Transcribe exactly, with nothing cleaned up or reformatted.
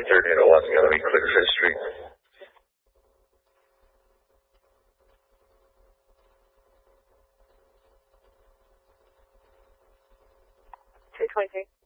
thirteen oh one, gonna be Clearfield Street. two twenty-three.